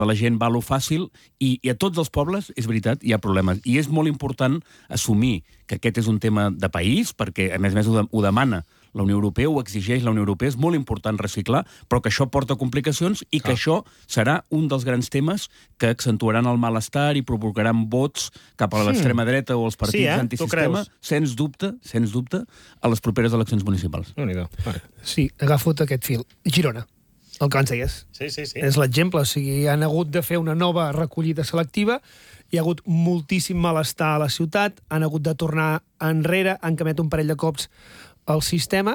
la gent va a lo fàcil i a tots els pobles, és veritat, hi ha problemes. I és molt important assumir que aquest és un tema de país, perquè a més ho demana la Unió Europea, ho exigeix la Unió Europea, és molt important reciclar, però que això porta complicacions i que això serà un dels grans temes que accentuaran el malestar i provocaran vots cap a l'extrema dreta o als partits antisistema, sens dubte, a les properes eleccions municipals. Sí, agafo aquest fil. Girona. El que abans deies. Sí. És l'exemple. O sigui, han hagut de fer una nova recollida selectiva, hi ha hagut moltíssim malestar a la ciutat, han hagut de tornar enrere, han canviat un parell de cops el sistema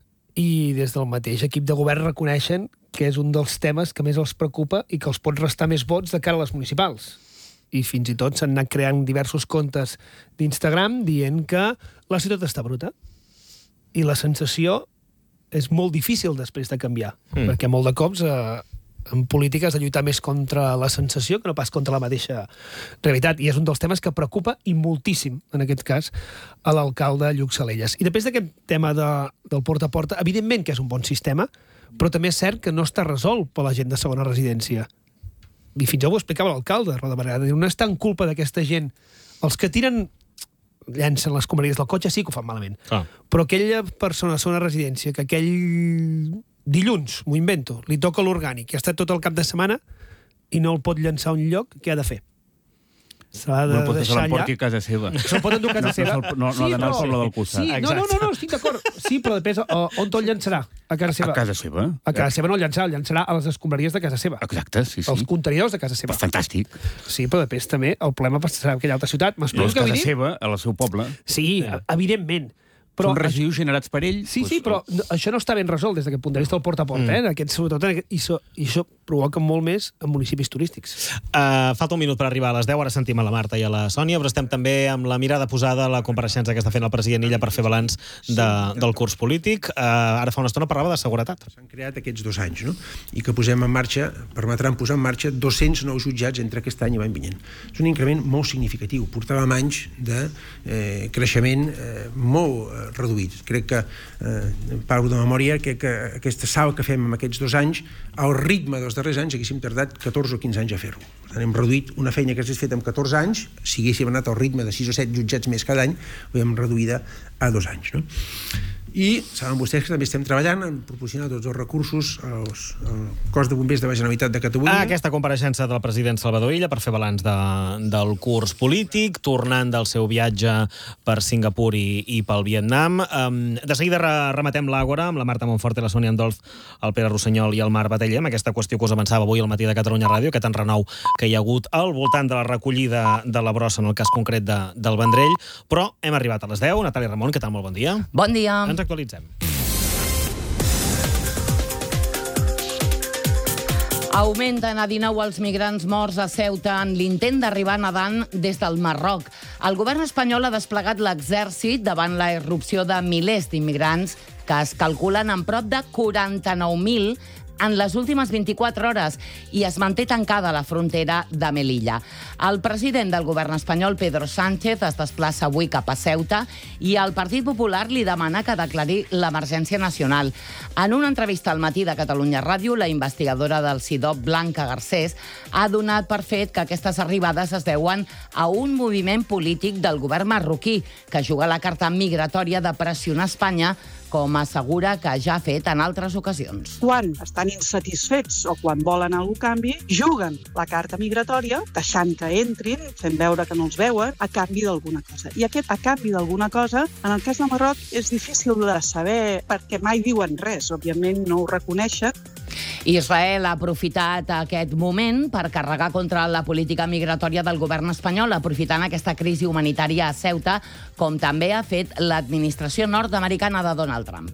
i des del mateix equip de govern reconeixen que és un dels temes que més els preocupa i que els pot restar més vots de cara a les municipals. I fins i tot s'han anat creant diversos comptes d'Instagram dient que la ciutat està bruta. I la sensació és molt difícil després de canviar, perquè molt de cops en política has de lluitar més contra la sensació que no pas contra la mateixa realitat, i és un dels temes que preocupa i moltíssim, en aquest cas, a l'alcalde Lluc Salelles. I després d'aquest tema del porta a porta, evidentment que és un bon sistema, però també és cert que no està resolt per la gent de segona residència. I fins i tot ho explicava l'alcalde, Roda Barberà, no és tant culpa d'aquesta gent. Els que llancen les escombraries del cotxe sí que ho fan malament. Però aquella persona de segona residència que aquell dilluns, m'ho invento, li toca l'orgànic i ha estat tot el cap de setmana i no el pot llançar a un lloc, què ha de fer? S'ha de deixar allà. L'emporti a casa seva. Se'l pot endur a casa seva. No ha d'anar al poble del costat. No, estic d'acord. Sí, però després, on te'l llançarà? A casa seva. A casa seva. A casa seva no el llançarà a les escombraries de casa seva. Exacte, sí. Els contenidors de casa seva. Fantàstic. Sí, però després també el problema serà aquella altra ciutat. M'explico què vull dir? A casa seva, al seu poble. Sí, evidentment. Són residus generats per ell. Sí, però això no està ben resolt des d'aquest punt de vista del porta a porta, i això provoca molt més en municipis turístics. Falta un minut per arribar a les 10, ara sentim a la Marta i a la Sònia, però estem també amb la mirada posada a la compareixença que està fent el president Illa per fer balanç del curs polític. Ara fa una estona parlava de seguretat. S'han creat aquests 2 anys, no? I que posem en marxa, permetran posar en marxa 200 nous jutjats entre aquest any i l'any vinent. És un increment molt significatiu. Portàvem anys de creixement molt reduït. Crec que, parlo de memòria, que aquesta salt que fem en aquests 2 anys, al ritme dels darrers anys haguéssim tardat 14 o 15 anys a fer-ho. Per tant, hem reduït una feina que s'ha fet en 14 anys, si haguéssim anat al ritme de 6 o 7 jutjats més cada any, ho hem reduïda a 2 anys. No? I saben vostès que també estem treballant en proporcionar tots els recursos al cos de bombers de la Generalitat de Catalunya. Aquesta compareixença del president Salvador Illa per fer balanç del curs polític, tornant del seu viatge per Singapur i pel Vietnam. De seguida rematem l'Àgora amb la Marta Montfort i la Sònia Andolf, el Pere Rossinyol i el Marc Batlle, amb aquesta qüestió que us avançava avui al matí de Catalunya Ràdio, aquest enrenou que hi ha hagut al voltant de la recollida de la brossa, en el cas concret del Vendrell. Però hem arribat a les 10. Natàlia Ramon, què tal? Molt bon dia. Bon dia. Ens actualitzem. Augmenten a 19 els migrants morts a Ceuta en l'intent d'arribar nedant des del Marroc. El govern espanyol ha desplegat l'exèrcit davant la irrupció de milers d'immigrants que es calculen en prop de 49.000 en les últimes 24 hores i es manté tancada la frontera de Melilla. El president del govern espanyol, Pedro Sánchez, es desplaça avui cap a Ceuta i el Partit Popular li demana que declari l'emergència nacional. En una entrevista al matí de Catalunya Ràdio, la investigadora del CIDOB, Blanca Garcés, ha donat per fet que aquestes arribades es deuen a un moviment polític del govern marroquí que juga la carta migratòria de pressionar Espanya, com assegura que ja ha fet en altres ocasions. Quan estan insatisfets o quan volen algú canvi, juguen la carta migratòria, deixant que entrin, fent veure que no els veuen, a canvi d'alguna cosa. I aquest a canvi d'alguna cosa, en el cas de Marroc, és difícil de saber perquè mai diuen res, òbviament no ho reconeixen. Israel ha aprofitat aquest moment per carregar contra la política migratòria del govern espanyol, aprofitant aquesta crisi humanitària a Ceuta, com també ha fet l'administració nord-americana de Donald Trump.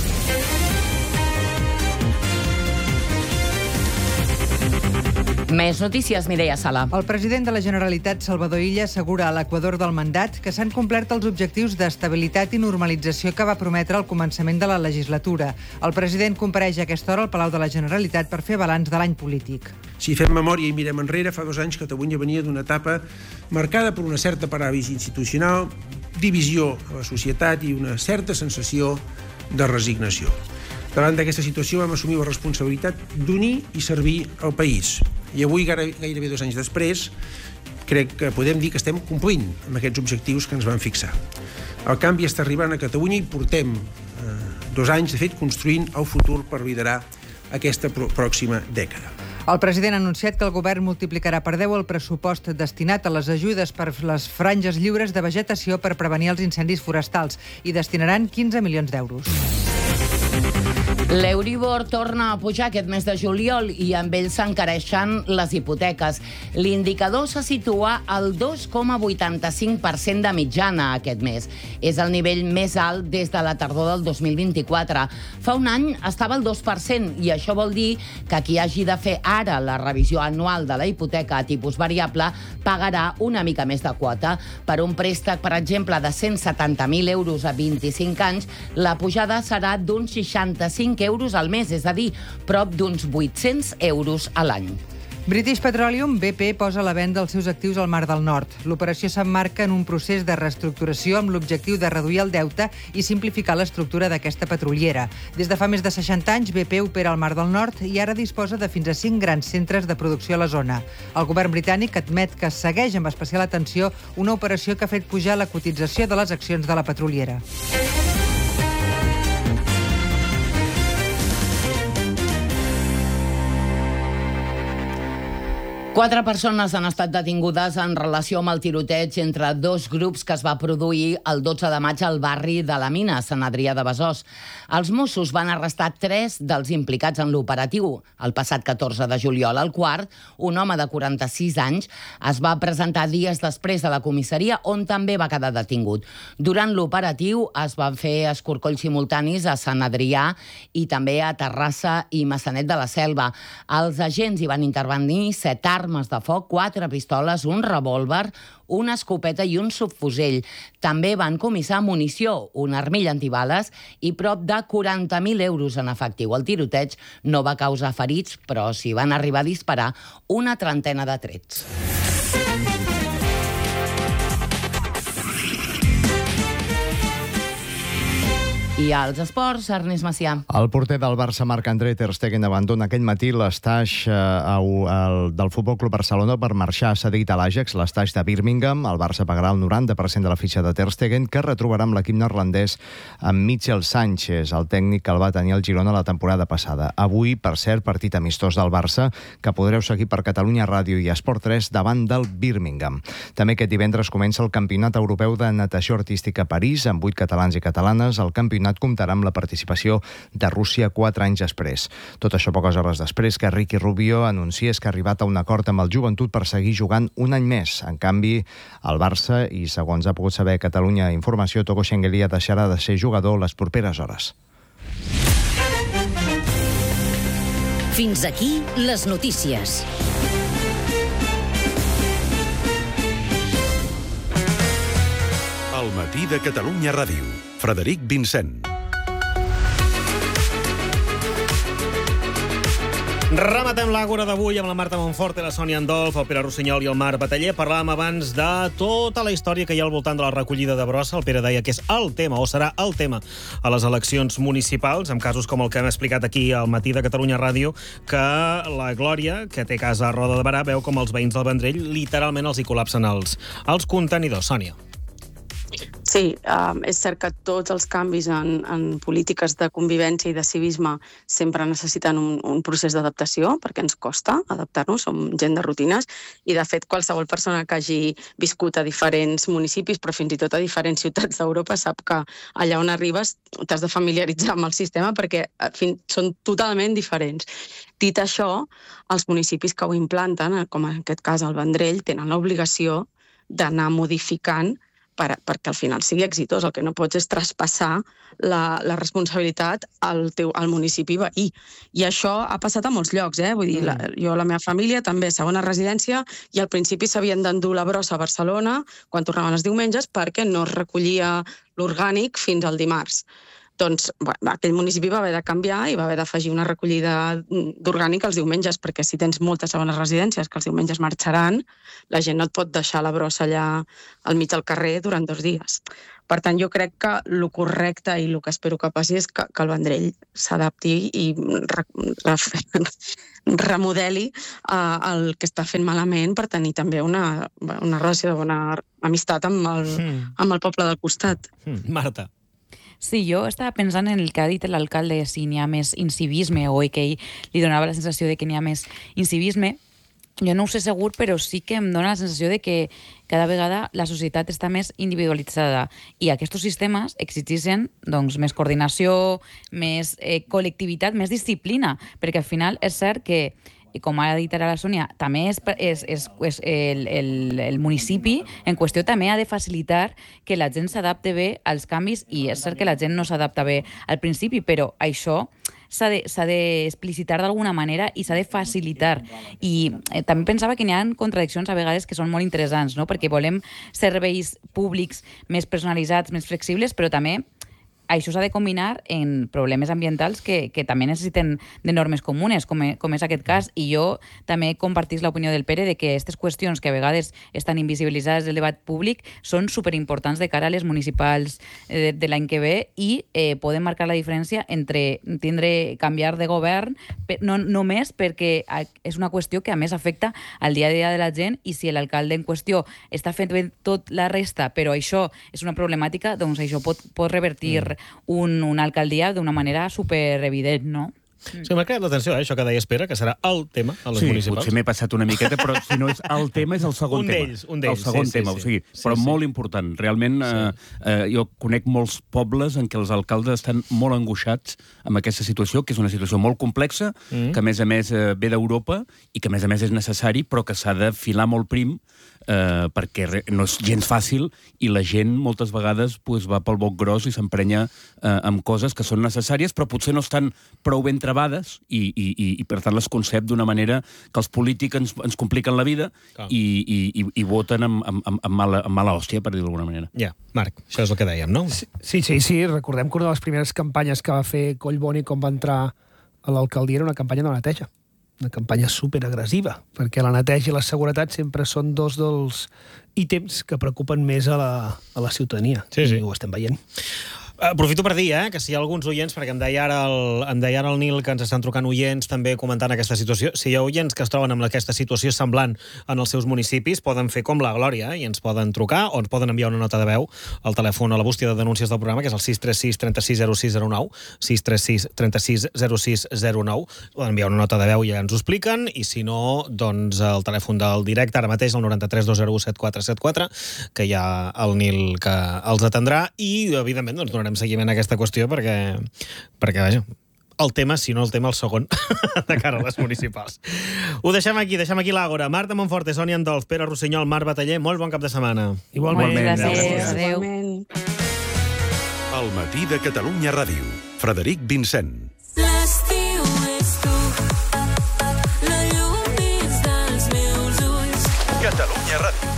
Més notícies, Mireia Sala. El president de la Generalitat, Salvador Illa, assegura a l'equador del mandat que s'han complert els objectius d'estabilitat i normalització que va prometre al començament de la legislatura. El president compareix a aquesta hora al Palau de la Generalitat per fer balanç de l'any polític. Si fem memòria i mirem enrere, fa 2 anys Catalunya venia d'una etapa marcada per una certa paràlisi institucional, divisió a la societat i una certa sensació de resignació. Davant d'aquesta situació vam assumir la responsabilitat d'unir i servir el país. I avui, gairebé 2 anys després, crec que podem dir que estem complint amb aquests objectius que ens vam fixar. El canvi està arribant a Catalunya i portem 2 anys, de fet, construint el futur per liderar aquesta pròxima dècada. El president ha anunciat que el govern multiplicarà per 10 el pressupost destinat a les ajudes per les franges lliures de vegetació per prevenir els incendis forestals i destinaran 15 milions d'euros. L'Euribor torna a pujar aquest mes de juliol i amb ell s'encareixen les hipoteques. L'indicador se situa al 2,85% de mitjana aquest mes. És el nivell més alt des de la tardor del 2024. Fa un any estava al 2% i això vol dir que qui hagi de fer ara la revisió anual de la hipoteca a tipus variable pagarà una mica més de quota. Per un préstec, per exemple, de 170.000 euros a 25 anys, la pujada serà d'uns 65 euros al mes, és a dir, prop d'uns 800 euros a l'any. British Petroleum, BP, posa a la venda els seus actius al Mar del Nord. L'operació s'emmarca en un procés de reestructuració amb l'objectiu de reduir el deute i simplificar l'estructura d'aquesta petroliera. Des de fa més de 60 anys, BP opera al Mar del Nord i ara disposa de fins a 5 grans centres de producció a la zona. El govern britànic admet que segueix amb especial atenció una operació que ha fet pujar la cotització de les accions de la petroliera. 4 persones han estat detingudes en relació amb el tiroteig entre 2 grups que es va produir el 12 de maig al barri de la Mina, Sant Adrià de Besòs. Els Mossos van arrestar 3 dels implicats en l'operatiu. El passat 14 de juliol, al quart, un home de 46 anys es va presentar dies després a la comissaria, on també va quedar detingut. Durant l'operatiu es van fer escorcolls simultanis a Sant Adrià i també a Terrassa i Maçanet de la Selva. Els agents hi van intervenir 7 armes de foc, 4 pistoles, un revòlver, una escopeta i un subfusell. També van comissar munició, una armilla antibales i prop de 40.000 euros en efectiu. El tiroteig no va causar ferits, però s'hi van arribar a disparar una trentena de trets. I als esports, Ernest Macià. El porter del Barça, Marc-André ter Stegen, abandona aquell matí l'estaix del Futbol Club Barcelona per marxar cedit a l'Ajax, l'estaix de Birmingham. El Barça pagarà el 90% de la fitxa de ter Stegen, que retrobarà amb l'equip neerlandès amb Michel Sánchez, el tècnic que el va tenir al Girona la temporada passada. Avui, per cert, partit amistós del Barça, que podreu seguir per Catalunya Ràdio i Esport 3 davant del Birmingham. També aquest divendres comença el Campionat Europeu de Natació Artística a París, amb 8 catalans i catalanes. El campionat comptarà amb la participació de Rússia 4 anys després. Tot això poques hores després que Ricky Rubio anunciés que ha arribat a un acord amb el Joventut per seguir jugant un any més. En canvi, el Barça, i segons ha pogut saber Catalunya Informació, Toko Shengelia deixarà de ser jugador les properes hores. Fins aquí les notícies. El matí de Catalunya Ràdio. Frederic Vincent. Rematem l'Àgora d'avui amb la Marta Monfort, la Sònia Andolf, el Pere Rossinyol i el Marc Bataller. Parlàvem abans de tota la història que hi ha al voltant de la recollida de brossa. El Pere deia que és el tema, o serà el tema, a les eleccions municipals, amb casos com el que hem explicat aquí al matí de Catalunya Ràdio, que la Glòria, que té casa a Roda de Barà, veu com els veïns del Vendrell literalment els hi col·lapsen els contenidors. Sònia. Sí, és cert que tots els canvis en polítiques de convivència i de civisme sempre necessiten un procés d'adaptació, perquè ens costa adaptar-nos, som gent de rutines, i de fet qualsevol persona que hagi viscut a diferents municipis, però fins i tot a diferents ciutats d'Europa, sap que allà on arribes t'has de familiaritzar amb el sistema perquè són totalment diferents. Dit això, els municipis que ho implanten, com en aquest cas el Vendrell, tenen l'obligació d'anar modificant perquè al final sigui exitós. El que no pots és traspassar la responsabilitat al municipi veí. I això ha passat a molts llocs, Vull dir, jo, la meva família, també segona residència, i al principi s'havien d'endur la brossa a Barcelona quan tornaven els diumenges perquè no es recollia l'orgànic fins al dimarts. Doncs aquell municipi va haver de canviar i va haver d'afegir una recollida d'orgànic els diumenges, perquè si tens moltes segones residències que els diumenges marxaran, la gent no et pot deixar la brossa allà al mig del carrer durant 2 dies. Per tant, jo crec que el correcte i el que espero que passi és que el Vendrell s'adapti i remodeli el que està fent malament per tenir també una relació de bona amistat amb el poble del costat. Marta. Sí, jo estava pensant en el que ha dit l'alcalde, si n'hi ha més incivisme o que ell li donava la sensació de que n'hi ha més incivisme. Jo no ho sé segur, però sí que em dona la sensació de que cada vegada la societat està més individualitzada i aquests sistemes exigeixen més coordinació, més col·lectivitat, més disciplina, perquè al final és cert que, com ha dit ara la Sònia, també el municipi en qüestió també ha de facilitar que la gent s'adapte bé als canvis, i és cert que la gent no s'adapta bé al principi, però això s'ha d'explicitar d'alguna manera i s'ha de facilitar. I també pensava que n'hi ha contradiccions a vegades que són molt interessants, no? Perquè volem serveis públics més personalitzats, més flexibles, però també això s'ha de combinar en problemes ambientals que també necessiten de normes comunes, com és aquest cas, i jo també compartís l'opinió del Pere de que aquestes qüestions que a vegades estan invisibilitzades del debat públic són superimportants de cara a les municipals de l'any que ve i poden marcar la diferència entre canviar de govern, no només perquè és una qüestió que a més afecta al dia a dia de la gent, i si l'alcalde en qüestió està fent bé tot la resta, però això és una problemàtica, doncs això pot revertir una alcaldia d'una manera superevident, no? Sí, m'ha creat l'atenció, això que deia Pere, que serà el tema a les municipals. Sí, potser m'he passat una miqueta, però si no és el tema, és el segon tema. Un d'ells, el segon tema, o sigui, però molt important. Realment, jo conec molts pobles en què els alcaldes estan molt angoixats amb aquesta situació, que és una situació molt complexa, que a més ve d'Europa i que a més és necessari, però que s'ha de filar molt prim, perquè no és gens fàcil i la gent moltes vegades va pel boc gros i s'emprenya amb coses que són necessàries però potser no estan prou ben trebades i per tant les concep d'una manera que els polítics ens compliquen la vida i voten amb mala hòstia, per dir-ho d'alguna manera. Ja, Marc, això és el que dèiem, no? Sí, recordem que una de les primeres campanyes que va fer Collboni quan va entrar a l'alcaldia era una campanya de neteja. Una campanya superagressiva, perquè la neteja i la seguretat sempre són dos dels ítems que preocupen més a la ciutadania. Sí. I ho estem veient. Aprofito per dir que si hi ha alguns oients, perquè em deia ara el Nil que ens estan trucant oients també comentant aquesta situació, si hi ha oients que es troben amb aquesta situació semblant en els seus municipis, poden fer com la Glòria i ens poden trucar o ens poden enviar una nota de veu al telèfon a la bústia de denúncies del programa, que és el 636 36 0609, 636 36 0609. Poden enviar una nota de veu i ja ens ho expliquen, i si no, doncs el telèfon del directe ara mateix, el 93 201 7474, que hi ha el Nil que els atendrà, i evidentment doncs donarem seguiment a aquesta qüestió perquè vaja, el tema, si no el tema, el segon de cara a les municipals. Ho deixem aquí l'Àgora. Marta Monforte, Sònia Andolf, Pere Rossinyol, Marc Bataller, molt bon cap de setmana. Igualment. Gràcies. Adéu. El matí de Catalunya Ràdio. Frederic Vincent. L'estiu és tu, la llum dins dels meus ulls. Catalunya Ràdio.